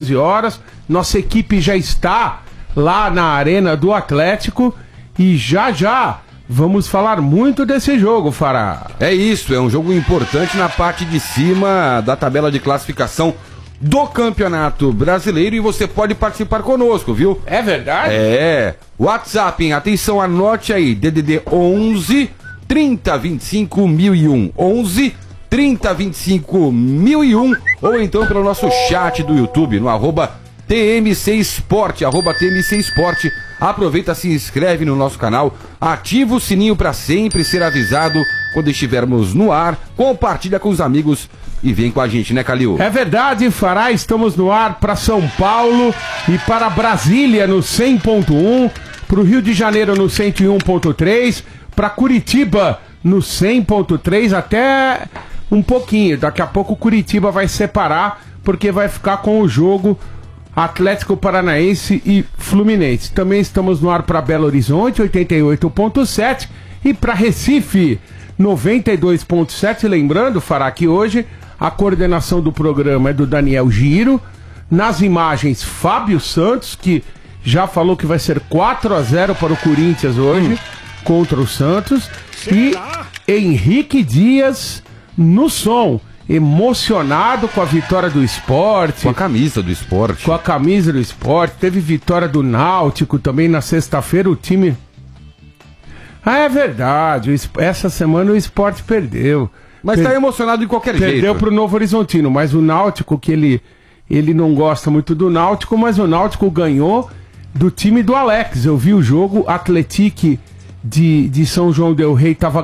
14 horas. Nossa equipe já está lá na Arena do Atlético e já vamos falar muito desse jogo, Fará. É isso, é um jogo importante na parte de cima da tabela de classificação do Campeonato Brasileiro e você pode participar conosco, viu? É verdade? É. WhatsApp, hein? Atenção, anote aí. DDD 11 30 25 1001. 11 30 25 1001. Ou então pelo nosso chat do YouTube, no @TMC Esporte, @TMC Esporte. Aproveita, se inscreve no nosso canal, ativa o sininho para sempre ser avisado quando estivermos no ar, compartilha com os amigos e vem com a gente, né, Calil? É verdade, Fará, estamos no ar para São Paulo e para Brasília no 100.1, para o Rio de Janeiro no 101.3, para Curitiba no 100.3, até um pouquinho. Daqui a pouco Curitiba vai separar, porque vai ficar com o jogo Atlético Paranaense e Fluminense. Também estamos no ar para Belo Horizonte, 88.7, e para Recife, 92.7. Lembrando, Fará, que hoje a coordenação do programa é do Daniel Giro. Nas imagens, Fábio Santos, que já falou que vai ser 4-0 para o Corinthians hoje, contra o Santos. E Henrique Dias no som, emocionado com a vitória do Sport. Com a camisa do Sport. Com a camisa do Sport. Teve vitória do Náutico também na sexta-feira, o time... Ah, é verdade, essa semana o Sport perdeu. Mas tá emocionado de qualquer jeito. Perdeu pro Novo Horizontino, mas o Náutico, que ele não gosta muito do Náutico, mas o Náutico ganhou do time do Alex. Eu vi o jogo, Atlético de São João del Rei tava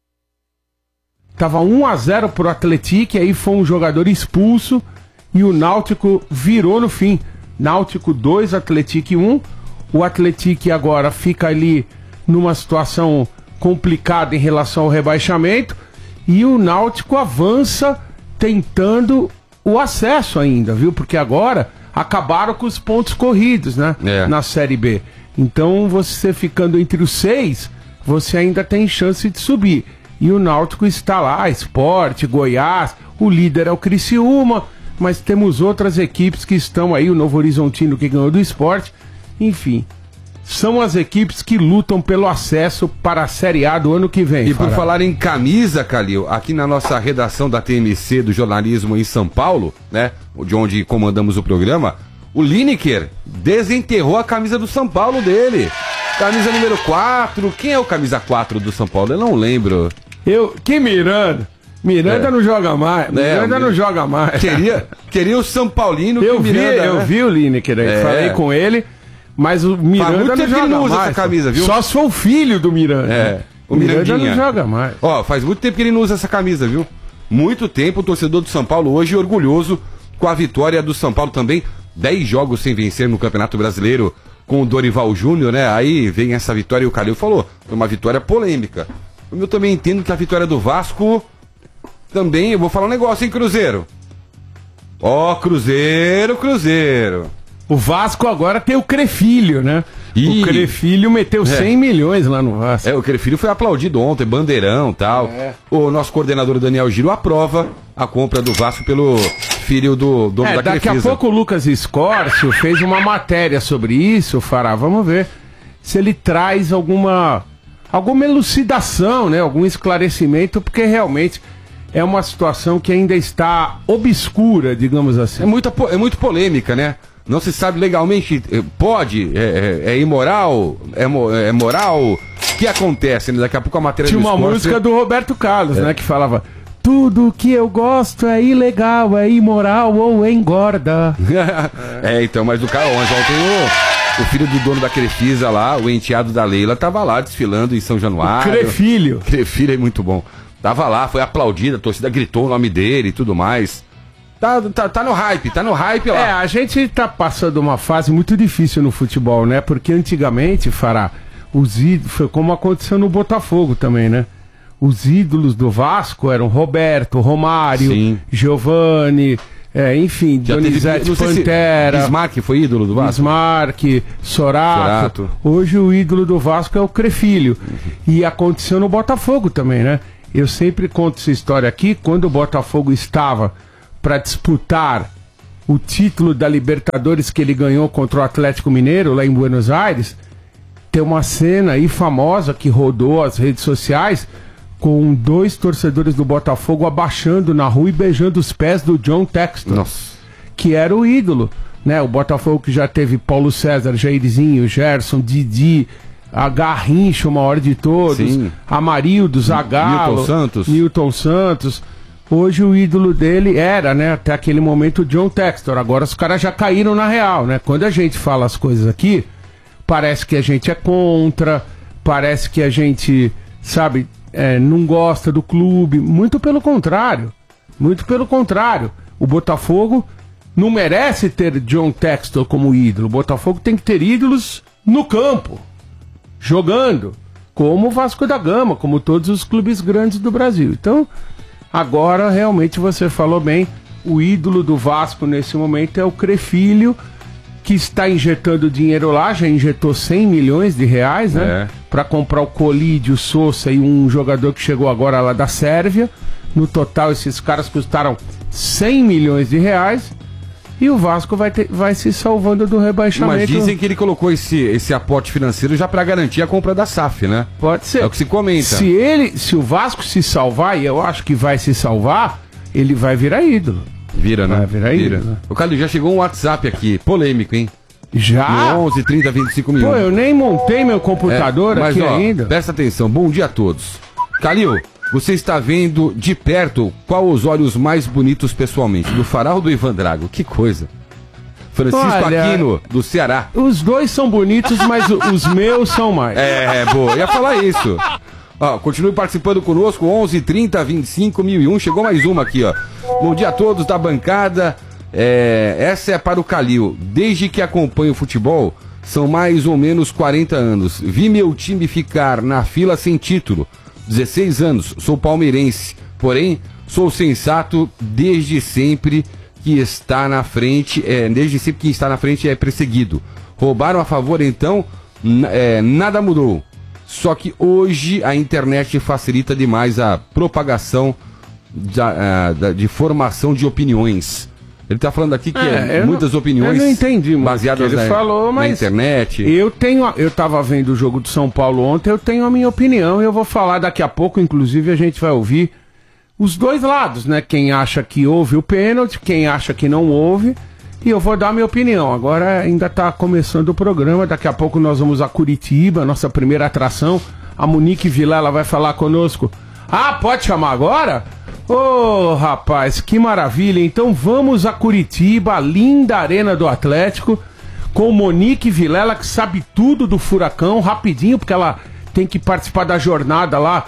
1-0 pro Atlético, aí foi um jogador expulso e o Náutico virou no fim. Náutico 2, Atlético 1. O Atlético agora fica ali numa situação complicada em relação ao rebaixamento e o Náutico avança tentando o acesso ainda, viu? Porque agora acabaram com os pontos corridos, né? Na Série B. Então você ficando entre os 6, você ainda tem chance de subir. E o Náutico está lá, Sport, Goiás, o líder é o Criciúma, mas temos outras equipes que estão aí, o Novo Horizontino que ganhou do Sport, enfim. São as equipes que lutam pelo acesso para a Série A do ano que vem. E por falar em camisa, Calil, aqui na nossa redação da TMC do jornalismo em São Paulo, né, de onde comandamos o programa, o Lineker desenterrou a camisa do São Paulo dele. Camisa número 4. Quem é o camisa 4 do São Paulo? Eu não lembro. Que Miranda? Miranda não joga mais. Miranda não joga mais. Queria o São Paulino. Eu vi o Lineker aí, falei com ele. Mas o Miranda não joga não usa mais. Essa camisa, viu? Só se for o filho do Miranda. O Miranda não joga mais. Ó, faz muito tempo que ele não usa essa camisa, viu? Muito tempo, o torcedor do São Paulo hoje orgulhoso com a vitória do São Paulo também. 10 jogos sem vencer no Campeonato Brasileiro com o Dorival Júnior, né? Aí vem essa vitória e o Calil falou, foi uma vitória polêmica. Eu também entendo que a vitória do Vasco também, eu vou falar um negócio, hein, Cruzeiro? Ó, Cruzeiro. O Vasco agora tem o Crefilho, né? O Crefilho meteu 100 milhões lá no Vasco. O Crefilho foi aplaudido ontem, bandeirão e tal. O nosso coordenador Daniel Giro aprova a compra do Vasco pelo filho do dono da Crefisa. Daqui a pouco o Lucas Escórcio fez uma matéria sobre isso, Fará. Vamos ver se ele traz alguma elucidação, né? Algum esclarecimento, porque realmente é uma situação que ainda está obscura, digamos assim. É muito polêmica, né? Não se sabe legalmente, pode, é imoral, é moral. O que acontece, né? Daqui a pouco a matéria tinha uma música do Roberto Carlos, né? Que falava, tudo que eu gosto é ilegal, é imoral ou engorda. Então, mas do cara ontem o filho do dono da Crefisa lá, o enteado da Leila, tava lá desfilando em São Januário. Crefilho é muito bom. Tava lá, foi aplaudida, a torcida gritou o nome dele e tudo mais. Tá no hype lá. A gente tá passando uma fase muito difícil no futebol, né? Porque antigamente, Fará, foi como aconteceu no Botafogo também, né? Os ídolos do Vasco eram Roberto, Romário, Giovani, enfim, Donizete Pantera. Bismarck foi ídolo do Vasco? Bismarck, Sorato. Hoje o ídolo do Vasco é o Crefilho. E aconteceu no Botafogo também, né? Eu sempre conto essa história aqui, quando o Botafogo estava para disputar o título da Libertadores que ele ganhou contra o Atlético Mineiro, lá em Buenos Aires, tem uma cena aí famosa que rodou as redes sociais com 2 torcedores do Botafogo abaixando na rua e beijando os pés do John Textor. Nossa. Que era o ídolo, né? O Botafogo que já teve Paulo César, Jairzinho, Gerson, Didi, a Garrincha, o maior de todos, Sim. Amarildo, Zagallo, Newton Santos. Hoje o ídolo dele era, né, até aquele momento, o John Textor. Agora os caras já caíram na real, né? Quando a gente fala as coisas aqui, parece que a gente é contra, parece que a gente, sabe, não gosta do clube. Muito pelo contrário. Muito pelo contrário. O Botafogo não merece ter John Textor como ídolo. O Botafogo tem que ter ídolos no campo, jogando, como o Vasco da Gama, como todos os clubes grandes do Brasil. Então, agora realmente você falou bem, o ídolo do Vasco nesse momento é o Crefilho, que está injetando dinheiro lá, já injetou 100 milhões de reais, né? Para comprar o Colídio, o Sousa e um jogador que chegou agora lá da Sérvia. No total, esses caras custaram 100 milhões de reais. E o Vasco vai se salvando do rebaixamento. Mas dizem que ele colocou esse aporte financeiro já para garantir a compra da SAF, né? Pode ser. É o que se comenta. Se o Vasco se salvar, e eu acho que vai se salvar, ele vai virar ídolo. Vira, né? Vai virar ídolo. O Calil, já chegou um WhatsApp aqui, polêmico, hein? Já? 11 30 25 mil. Pô, eu nem montei meu computador mas, aqui ó, ainda. Presta atenção, bom dia a todos. Calil, você está vendo de perto qual os olhos mais bonitos pessoalmente? Do Farol ou do Ivan Drago? Que coisa. Francisco Aquino, do Ceará. Os dois são bonitos, mas os meus são mais. Boa, ia falar isso. Ó, continue participando conosco, 11 30 25 1001. Chegou mais uma aqui, ó. Bom dia a todos da bancada. Essa é para o Calil. Desde que acompanho o futebol, são mais ou menos 40 anos. Vi meu time ficar na fila sem título. 16 anos, sou palmeirense. Porém, sou sensato desde sempre que está na frente. Desde sempre que está na frente é perseguido. Roubaram a favor, então, nada mudou. Só que hoje a internet facilita demais a propagação de formação de opiniões. Ele está falando aqui que muitas opiniões eu não entendi baseadas na internet. Eu estava vendo o jogo do São Paulo ontem, eu tenho a minha opinião e eu vou falar daqui a pouco, inclusive a gente vai ouvir os dois lados, né? Quem acha que houve o pênalti, quem acha que não houve, e eu vou dar a minha opinião. Agora ainda está começando o programa, daqui a pouco nós vamos a Curitiba, nossa primeira atração. A Monique Vilela vai falar conosco. Ah, pode chamar agora? Ô, rapaz, que maravilha. Então vamos a Curitiba, a linda arena do Atlético, com Monique Vilela, que sabe tudo do Furacão, rapidinho, porque ela tem que participar da jornada lá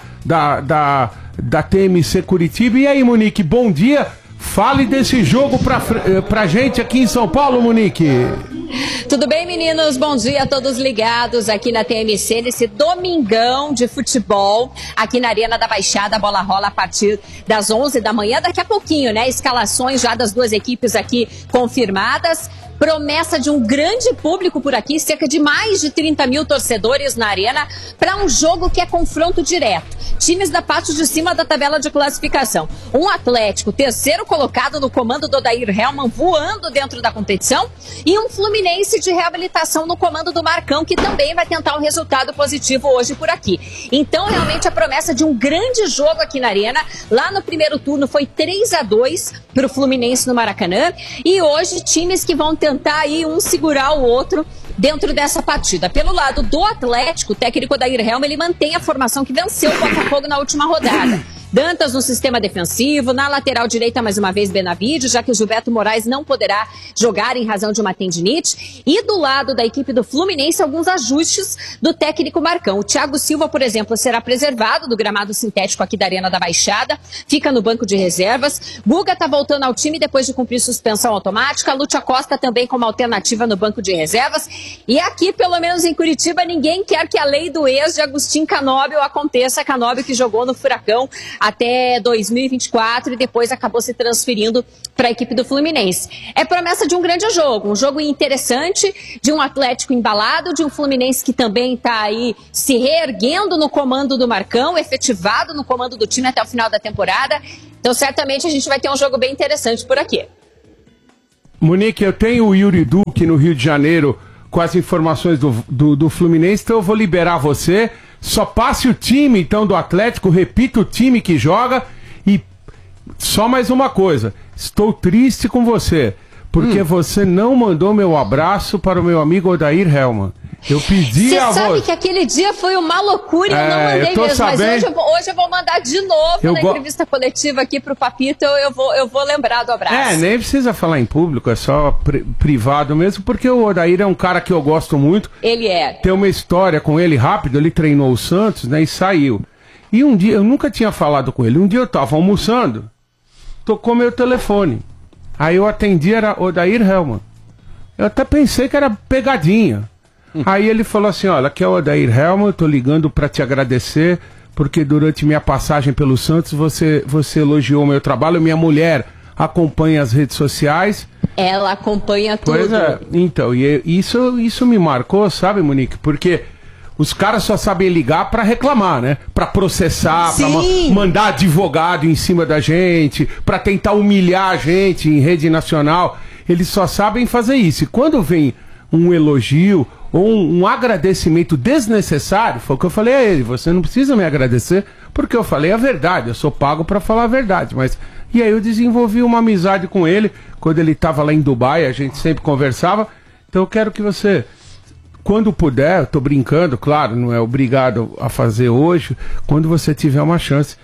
da TMC Curitiba. E aí, Monique, bom dia. Fale desse jogo pra gente aqui em São Paulo, Monique. Tudo bem, meninos? Bom dia a todos ligados aqui na TMC, nesse domingão de futebol, aqui na Arena da Baixada. A bola rola a partir das 11 da manhã, daqui a pouquinho, né? Escalações já das duas equipes aqui confirmadas. Promessa de um grande público por aqui, cerca de mais de 30 mil torcedores na arena, para um jogo que é confronto direto. Times da parte de cima da tabela de classificação. Um Atlético, terceiro colocado no comando do Odair Hellmann, voando dentro da competição, e um Fluminense de reabilitação no comando do Marcão, que também vai tentar um resultado positivo hoje por aqui. Então, realmente, a promessa de um grande jogo aqui na arena. Lá no primeiro turno foi 3-2 para o Fluminense no Maracanã, e hoje times que vão tentar aí um segurar o outro dentro dessa partida. Pelo lado do Atlético, o técnico Odair Hellmann, ele mantém a formação que venceu o Botafogo na última rodada. Dantas no sistema defensivo, na lateral direita mais uma vez Benavides, já que o Gilberto Moraes não poderá jogar em razão de uma tendinite. E do lado da equipe do Fluminense, alguns ajustes do técnico Marcão. O Thiago Silva, por exemplo, será preservado do gramado sintético aqui da Arena da Baixada, fica no banco de reservas. Guga está voltando ao time depois de cumprir suspensão automática. Lúcia Costa também como alternativa no banco de reservas. E aqui, pelo menos em Curitiba, ninguém quer que a lei do ex de Agustín Canóbio aconteça. Canóbio que jogou no Furacão até 2024 e depois acabou se transferindo para a equipe do Fluminense. É promessa de um grande jogo, um jogo interessante, de um Atlético embalado, de um Fluminense que também está aí se reerguendo no comando do Marcão, efetivado no comando do time até o final da temporada. Então, certamente, a gente vai ter um jogo bem interessante por aqui. Monique, eu tenho o Yuri Duque no Rio de Janeiro com as informações do Fluminense, então eu vou liberar você. Só passe o time, então, do Atlético, repita o time que joga e só mais uma coisa, estou triste com você, porque você não mandou meu abraço para o meu amigo Odair Hellmann. Eu pedi a você. Você sabe que aquele dia foi uma loucura e eu não mandei mesmo, sabendo. mas hoje eu vou mandar de novo na entrevista coletiva aqui pro Papito, eu vou lembrar do abraço. Nem precisa falar em público, é só privado mesmo, porque o Odair é um cara que eu gosto muito. Ele é. Tem uma história com ele rápido, ele treinou o Santos, né, e saiu. E um dia, eu nunca tinha falado com ele, um dia eu tava almoçando, tocou meu telefone. Aí eu atendi, era Odair Hellmann. Eu até pensei que era pegadinha. Aí ele falou assim, olha, aqui é o Odair Hellmann, eu tô ligando pra te agradecer, porque durante minha passagem pelo Santos você elogiou o meu trabalho, minha mulher acompanha as redes sociais. Ela acompanha tudo. Pois é, então, e isso me marcou, sabe, Monique? Porque os caras só sabem ligar pra reclamar, né? Pra processar, pra mandar advogado em cima da gente, pra tentar humilhar a gente em rede nacional. Eles só sabem fazer isso. E quando vem um elogio ou um agradecimento desnecessário, foi o que eu falei a ele, você não precisa me agradecer, porque eu falei a verdade, eu sou pago pra falar a verdade, mas... E aí eu desenvolvi uma amizade com ele, quando ele estava lá em Dubai, a gente sempre conversava, então eu quero que você, quando puder, eu tô brincando, claro, não é obrigado a fazer hoje, quando você tiver uma chance,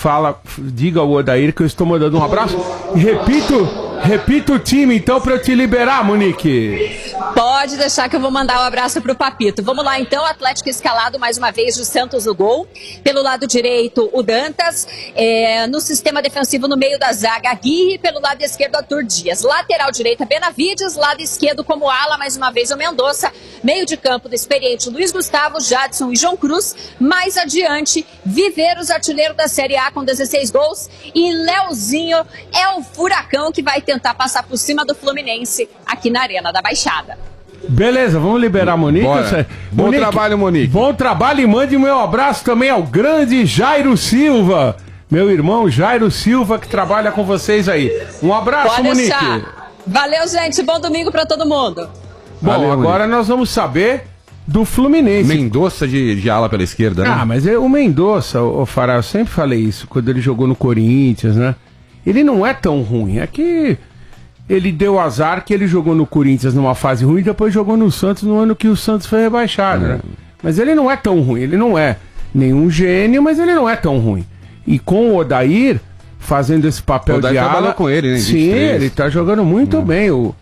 diga ao Odair que eu estou mandando um abraço, e repita o time então pra eu te liberar, Monique. Pode deixar que eu vou mandar um abraço pro Papito. Vamos lá então, Atlético escalado mais uma vez do Santos no gol. Pelo lado direito, o Dantas. No sistema defensivo, no meio da zaga, Aguirre. Pelo lado esquerdo, Arthur Dias. Lateral direita, Benavides. Lado esquerdo, como ala, mais uma vez o Mendonça. Meio de campo do experiente Luiz Gustavo, Jadson e João Cruz. Mais adiante, Viveiros, artilheiro da Série A com 16 gols. E Leozinho é o furacão que vai tentar passar por cima do Fluminense aqui na Arena da Baixada. Beleza, vamos liberar a Monique. Bom trabalho, Monique. Bom trabalho e mande meu abraço também ao grande Jairo Silva. Meu irmão Jairo Silva, que trabalha com vocês aí. Um abraço, Pode Monique. deixar. Valeu, gente. Bom domingo pra todo mundo. Bom, Valeu, agora nós vamos saber do Fluminense. Mendonça de ala pela esquerda, né? Mas o Mendonça, o Fará, eu sempre falei isso, quando ele jogou no Corinthians, né? Ele não é tão ruim. É que ele deu azar que ele jogou no Corinthians numa fase ruim e depois jogou no Santos no ano que o Santos foi rebaixado, né? Mas ele não é tão ruim. Ele não é nenhum gênio, mas ele não é tão ruim. E com o Odair fazendo esse papel de ala... com ele, né? Sim, ele tá jogando muito bem, o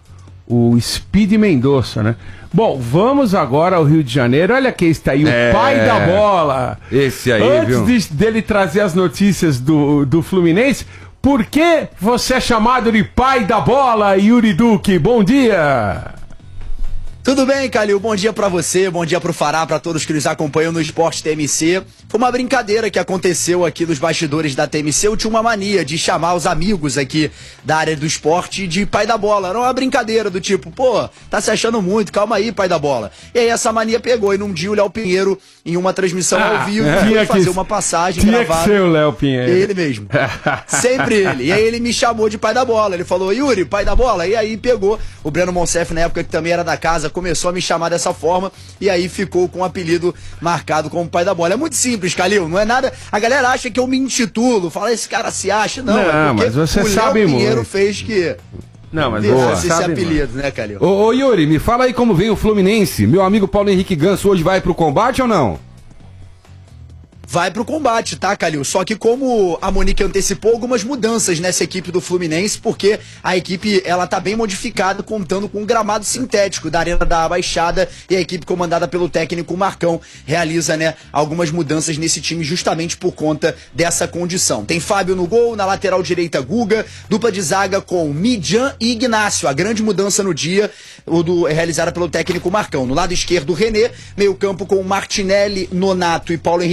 Speed Mendonça, né? Bom, vamos agora ao Rio de Janeiro. Olha quem está aí, o pai da bola. Esse aí, Antes dele trazer as notícias do Fluminense, por que você é chamado de pai da bola, Yuri Duque? Bom dia! Tudo bem, Calil? Bom dia pra você, bom dia pro Fará, pra todos que nos acompanham no Esporte TMC. Foi uma brincadeira que aconteceu aqui nos bastidores da TMC. Eu tinha uma mania de chamar os amigos aqui da área do esporte de pai da bola. Era uma brincadeira do tipo, pô, tá se achando muito, calma aí, pai da bola. E aí essa mania pegou, e num dia o Léo Pinheiro, em uma transmissão ao vivo, foi fazer uma passagem gravada. Tinha que ser o Léo Pinheiro. Ele mesmo. Sempre ele. E aí ele me chamou de pai da bola. Ele falou, Yuri, pai da bola. E aí pegou o Breno Monsef, na época que também era da casa, começou a me chamar dessa forma e aí ficou com o apelido marcado como pai da bola. É muito simples, Calil, não é nada. A galera acha que eu me intitulo, fala, esse cara se acha. Não, é porque mas você o sabe Léo Pinheiro muito. fez que esse apelido, né, Calil? Ô Yuri, me fala aí como vem o Fluminense. Meu amigo Paulo Henrique Ganso hoje vai pro combate ou não? Vai pro combate, tá, Calil? Só que como a Monique antecipou, algumas mudanças nessa equipe do Fluminense, porque a equipe, ela tá bem modificada, contando com um gramado sintético da Arena da Baixada, e a equipe comandada pelo técnico Marcão realiza, né, algumas mudanças nesse time justamente por conta dessa condição. Tem Fábio no gol, na lateral direita Guga, dupla de zaga com Midjan e Ignácio, a grande mudança no dia, realizada pelo técnico Marcão. No lado esquerdo, René, meio campo com Martinelli, Nonato e Paulo Henrique Ganso.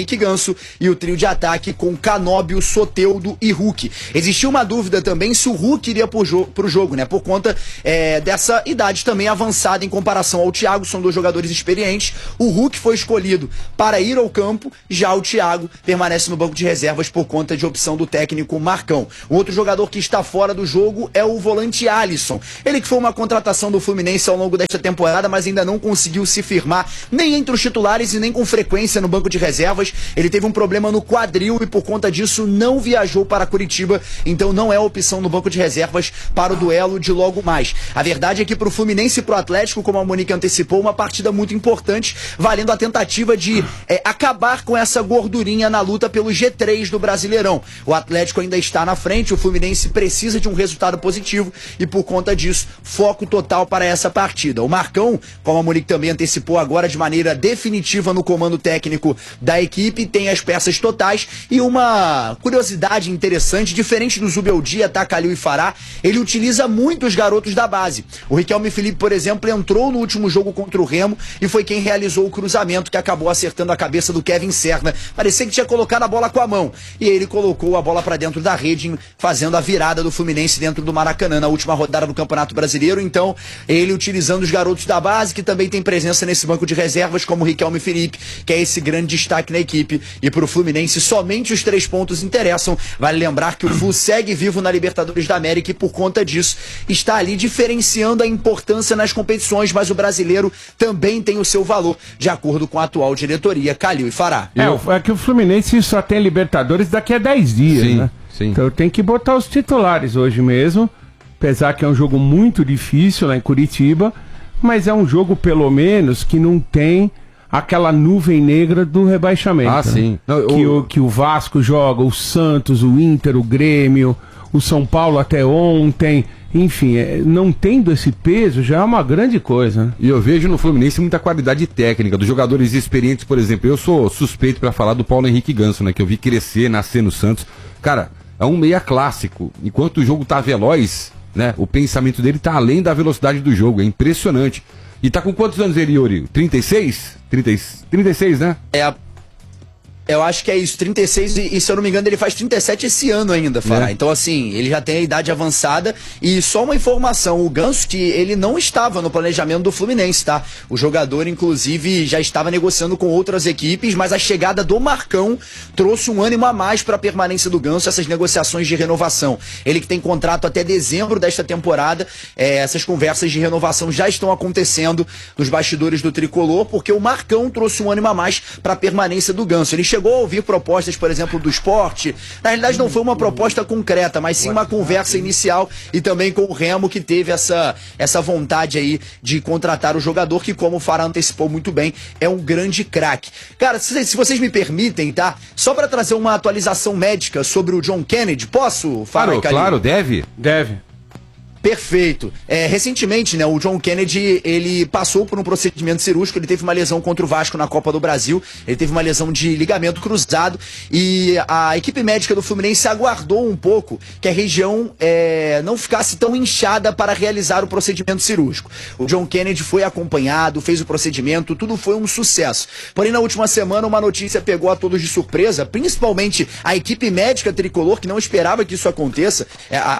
Ganso e o trio de ataque com Canóbio, Soteldo e Hulk. Existia uma dúvida também se o Hulk iria pro jogo, né? Por conta dessa idade também avançada em comparação ao Thiago, são dois jogadores experientes. O Hulk foi escolhido para ir ao campo, já o Thiago permanece no banco de reservas por conta de opção do técnico Marcão. O outro jogador que está fora do jogo é o volante Alisson. Ele que foi uma contratação do Fluminense ao longo desta temporada, mas ainda não conseguiu se firmar nem entre os titulares e nem com frequência no banco de reservas. Ele teve um problema no quadril e por conta disso não viajou para Curitiba, então não é opção no banco de reservas para o duelo de logo mais. A verdade é que para o Fluminense e para o Atlético, como a Monique antecipou, uma partida muito importante, valendo a tentativa de acabar com essa gordurinha na luta pelo G3 do Brasileirão. O Atlético ainda está na frente, o Fluminense precisa de um resultado positivo e por conta disso, foco total para essa partida. O Marcão, como a Monique também antecipou agora de maneira definitiva no comando técnico da equipe, tem as peças totais e uma curiosidade interessante, diferente do Zubeldia, tá, Calil e Fará, ele utiliza muito os garotos da base. O Riquelme Felipe, por exemplo, entrou no último jogo contra o Remo e foi quem realizou o cruzamento que acabou acertando a cabeça do Kevin Serna. Parecia que tinha colocado a bola com a mão e ele colocou a bola para dentro da rede, fazendo a virada do Fluminense dentro do Maracanã na última rodada do Campeonato Brasileiro. Então, ele utilizando os garotos da base, que também tem presença nesse banco de reservas, como o Riquelme Felipe, que é esse grande destaque na equipe. E para o Fluminense, somente os 3 pontos interessam. Vale lembrar que o Flu segue vivo na Libertadores da América e, por conta disso, está ali diferenciando a importância nas competições, mas o brasileiro também tem o seu valor, de acordo com a atual diretoria, Calil e Fará. É que o Fluminense só tem Libertadores daqui a 10 dias, sim, né? Sim. Então tem que botar os titulares hoje mesmo, apesar que é um jogo muito difícil lá em Curitiba, mas é um jogo, pelo menos, que não tem aquela nuvem negra do rebaixamento. Ah, sim. Né? Não, que o Vasco joga, o Santos, o Inter, o Grêmio, o São Paulo até ontem. Enfim, não tendo esse peso já é uma grande coisa. Né? E eu vejo no Fluminense muita qualidade técnica, dos jogadores experientes, por exemplo. Eu sou suspeito para falar do Paulo Henrique Ganso, né? Que eu vi crescer, nascer no Santos. Cara, é um meia clássico. Enquanto o jogo tá veloz, né? O pensamento dele tá além da velocidade do jogo. É impressionante. E tá com quantos anos ele, Yuri? 36? 36, né? Eu acho que é isso, 36 e se eu não me engano ele faz 37 esse ano ainda, Fará. Então assim, ele já tem a idade avançada e só uma informação, o Ganso que ele não estava no planejamento do Fluminense, tá? O jogador inclusive já estava negociando com outras equipes, mas a chegada do Marcão trouxe um ânimo a mais para a permanência do Ganso, essas negociações de renovação. Ele que tem contrato até dezembro desta temporada, essas conversas de renovação já estão acontecendo nos bastidores do Tricolor, porque o Marcão trouxe um ânimo a mais para a permanência do Ganso. Ele chegou a ouvir propostas, por exemplo, do Sport. Na realidade não foi uma proposta concreta, mas sim uma conversa inicial e também com o Remo, que teve essa vontade aí de contratar o jogador, que, como o Fará antecipou muito bem, é um grande craque. Cara, se vocês me permitem, tá? Só para trazer uma atualização médica sobre o John Kennedy, posso, Fará? Claro, deve. Perfeito. Recentemente, né, o John Kennedy, ele passou por um procedimento cirúrgico, ele teve uma lesão contra o Vasco na Copa do Brasil, ele teve uma lesão de ligamento cruzado e a equipe médica do Fluminense aguardou um pouco que a região não ficasse tão inchada para realizar o procedimento cirúrgico. O John Kennedy foi acompanhado, fez o procedimento, tudo foi um sucesso. Porém, na última semana, uma notícia pegou a todos de surpresa, principalmente a equipe médica tricolor, que não esperava que isso acontecesse.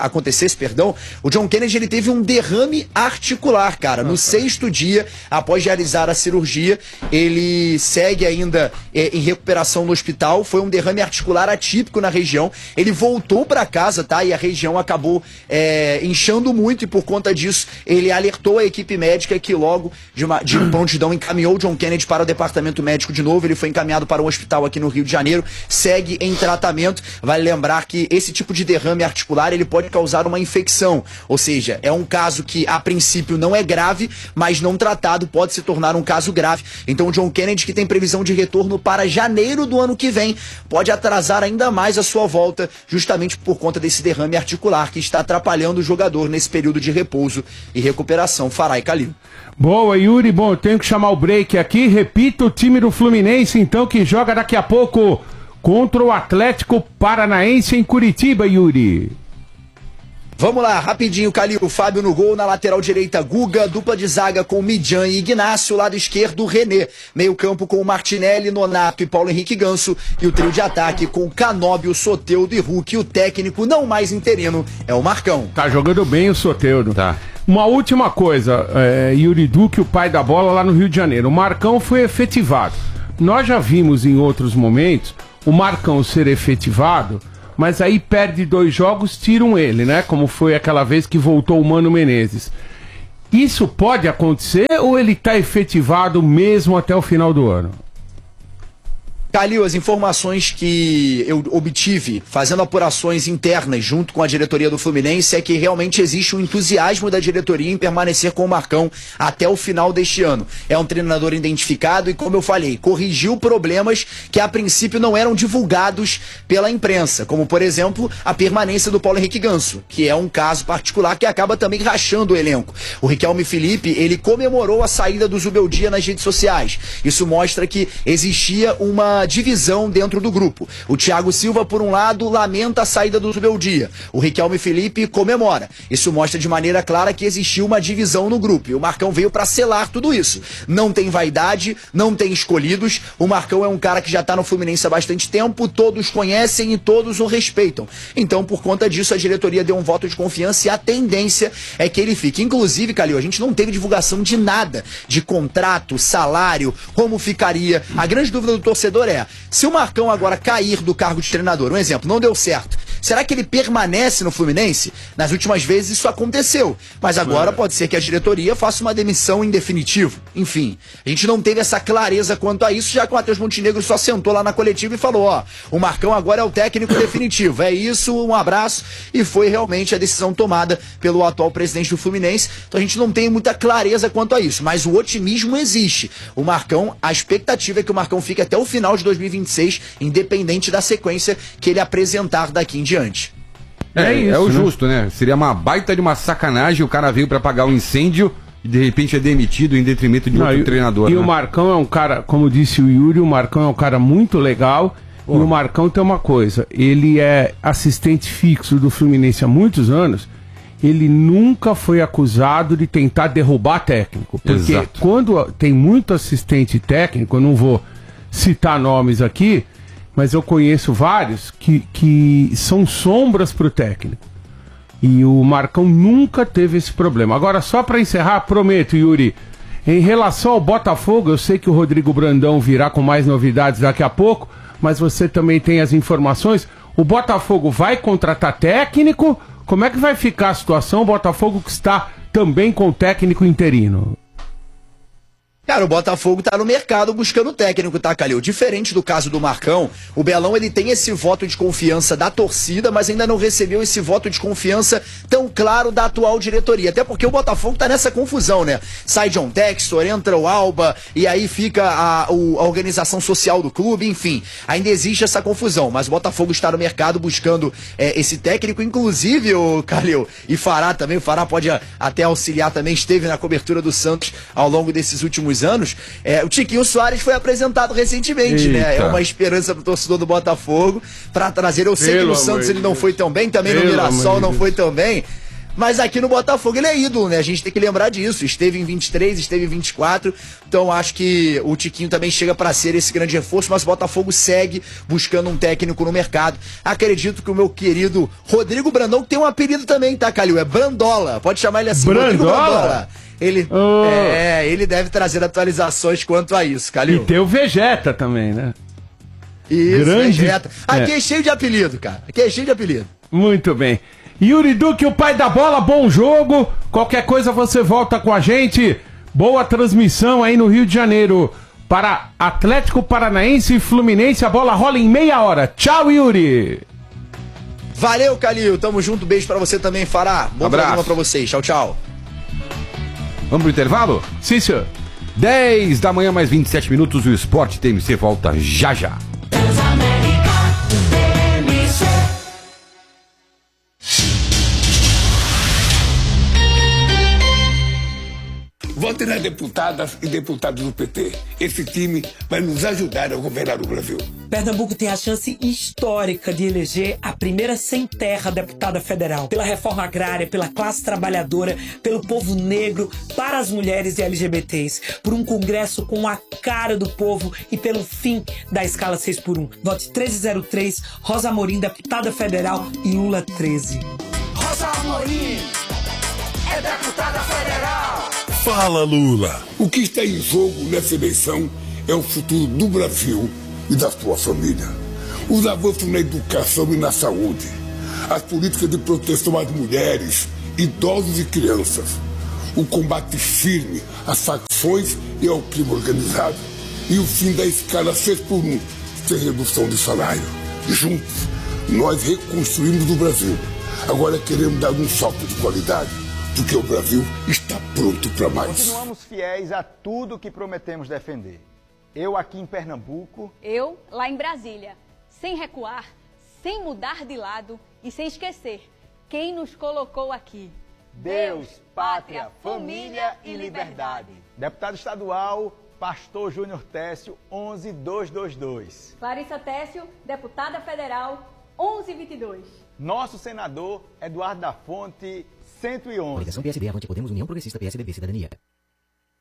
O John Kennedy, ele teve um derrame articular, cara, no 6º dia após realizar a cirurgia. Ele segue ainda em recuperação no hospital. Foi um derrame articular atípico na região. Ele voltou para casa, tá? E a região acabou inchando muito e por conta disso ele alertou a equipe médica que logo de prontidão encaminhou o John Kennedy para o departamento médico de novo. Ele foi encaminhado para um hospital aqui no Rio de Janeiro, segue em tratamento. Vale lembrar que esse tipo de derrame articular ele pode causar uma infecção. Ou seja, é um caso que a princípio não é grave, mas não tratado pode se tornar um caso grave. Então o John Kennedy, que tem previsão de retorno para janeiro do ano que vem, pode atrasar ainda mais a sua volta, justamente por conta desse derrame articular que está atrapalhando o jogador nesse período de repouso e recuperação. Fará e Calil. Boa, Yuri. Bom, eu tenho que chamar o break aqui. Repita o time do Fluminense, então, que joga daqui a pouco contra o Atlético Paranaense em Curitiba, Yuri. Vamos lá, rapidinho, Calil. Fábio no gol, na lateral direita, Guga. Dupla de zaga com Midjan e Ignacio. Lado esquerdo, René. Meio campo com Martinelli, Nonato e Paulo Henrique Ganso. E o trio de ataque com Canóbio, Soteldo e Hulk. E o técnico, não mais interino, é o Marcão. Tá jogando bem o Soteldo. Tá. Uma última coisa, Yuri Duque, o pai da bola lá no Rio de Janeiro. O Marcão foi efetivado. Nós já vimos em outros momentos o Marcão ser efetivado, mas aí perde 2 jogos, tiram ele, né? Como foi aquela vez que voltou o Mano Menezes. Isso pode acontecer ou ele tá efetivado mesmo até o final do ano? Calil, as informações que eu obtive fazendo apurações internas junto com a diretoria do Fluminense é que realmente existe um entusiasmo da diretoria em permanecer com o Marcão até o final deste ano. É um treinador identificado e, como eu falei, corrigiu problemas que a princípio não eram divulgados pela imprensa, como por exemplo a permanência do Paulo Henrique Ganso, que é um caso particular que acaba também rachando o elenco. O Riquelme Felipe, ele comemorou a saída do Zubeldia nas redes sociais. Isso mostra que existia uma divisão dentro do grupo. O Thiago Silva, por um lado, lamenta a saída do Zubeldia. O Riquelme Felipe comemora. Isso mostra de maneira clara que existiu uma divisão no grupo. E o Marcão veio para selar tudo isso. Não tem vaidade, não tem escolhidos. O Marcão é um cara que já tá no Fluminense há bastante tempo, todos conhecem e todos o respeitam. Então, por conta disso, a diretoria deu um voto de confiança e a tendência é que ele fique. Inclusive, Calil, a gente não teve divulgação de nada, de contrato, salário, como ficaria. A grande dúvida do torcedor é: se o Marcão agora cair do cargo de treinador, um exemplo, não deu certo, será que ele permanece no Fluminense? Nas últimas vezes isso aconteceu, mas agora pode ser que a diretoria faça uma demissão em definitivo. Enfim, a gente não teve essa clareza quanto a isso, já que o Matheus Montenegro só sentou lá na coletiva e falou: ó, o Marcão agora é o técnico definitivo, é isso, um abraço, e foi realmente a decisão tomada pelo atual presidente do Fluminense. Então a gente não tem muita clareza quanto a isso, mas o otimismo existe. O Marcão, a expectativa é que o Marcão fique até o final de 2026, independente da sequência que ele apresentar daqui em diante. É o justo, né? Seria uma baita de uma sacanagem, o cara veio pra apagar um incêndio e de repente é demitido em detrimento de outro treinador. E né? O Marcão é um cara, como disse o Yuri, o Marcão é um cara muito legal. E o Marcão tem uma coisa, ele é assistente fixo do Fluminense há muitos anos. Ele nunca foi acusado de tentar derrubar técnico. Porque Exato. Quando tem muito assistente técnico, eu não vou citar nomes aqui, mas eu conheço vários que são sombras pro técnico. E o Marcão nunca teve esse problema. Agora, só para encerrar, prometo, Yuri, em relação ao Botafogo, eu sei que o Rodrigo Brandão virá com mais novidades daqui a pouco, mas você também tem as informações. O Botafogo vai contratar técnico? Como é que vai ficar a situação? O Botafogo que está também com técnico interino. Cara, o Botafogo tá no mercado buscando técnico, tá, Calil? Diferente do caso do Marcão, o Belão, ele tem esse voto de confiança da torcida, mas ainda não recebeu esse voto de confiança tão claro da atual diretoria. Até porque o Botafogo tá nessa confusão, né? Sai John Textor, entra o Alba, e aí fica a organização social do clube, enfim. Ainda existe essa confusão, mas o Botafogo está no mercado buscando esse técnico, inclusive o Calil e Fará também. O Fará pode até auxiliar também, esteve na cobertura do Santos ao longo desses últimos anos. O Tiquinho Soares foi apresentado recentemente, né? É uma esperança pro torcedor do Botafogo pra trazer. Eu sei que no Santos ele não foi tão bem, também no Mirassol não foi tão bem, mas aqui no Botafogo ele é ídolo, né? A gente tem que lembrar disso. Esteve em 23, esteve em 24, então acho que o Tiquinho também chega pra ser esse grande reforço, mas o Botafogo segue buscando um técnico no mercado. Acredito que o meu querido Rodrigo Brandão, que tem um apelido também, tá, Calil? É Brandola, pode chamar ele assim, Rodrigo Brandola. Ele deve trazer atualizações quanto a isso, Calil. E tem o Vegeta também, né? Isso, Vegeta. Aqui é cheio de apelido, cara. Aqui é cheio de apelido. Muito bem. Yuri Duque, o pai da bola, bom jogo. Qualquer coisa você volta com a gente. Boa transmissão aí no Rio de Janeiro. Para Atlético Paranaense e Fluminense, a bola rola em meia hora. Tchau, Yuri. Valeu, Calil. Tamo junto. Beijo pra você também, Fará. Bom programa pra vocês. Tchau, tchau. Vamos pro intervalo? Sim, senhor. 10 da manhã, mais 27 minutos, o Esporte TMC volta já já. Vote nas deputadas e deputados do PT. Esse time vai nos ajudar a governar o Brasil. Pernambuco tem a chance histórica de eleger a primeira sem-terra deputada federal. Pela reforma agrária, pela classe trabalhadora, pelo povo negro, para as mulheres e LGBTs. Por um congresso com a cara do povo e pelo fim da escala 6x1. Vote 1303, Rosa Amorim, deputada federal, e Lula 13. Rosa Amorim é deputada federal. Fala, Lula! O que está em jogo nessa eleição é o futuro do Brasil e da sua família. Os avanços na educação e na saúde, as políticas de proteção às mulheres, idosos e crianças, o combate firme às facções e ao crime organizado e o fim da escala 6x1, sem redução de salário. Juntos, nós reconstruímos o Brasil. Agora queremos dar um salto de qualidade, porque o Brasil está pronto para mais. Continuamos fiéis a tudo que prometemos defender. Eu aqui em Pernambuco. Eu lá em Brasília. Sem recuar, sem mudar de lado e sem esquecer quem nos colocou aqui. Deus, pátria, família e liberdade. Deputado estadual, Pastor Júnior Técio, 11222. Clarissa Técio, deputada federal, 1122. Nosso senador, Eduardo da Fonte, 111. Coligação PSD, Avante, Podemos, União Progressista, PSDB, Cidadania.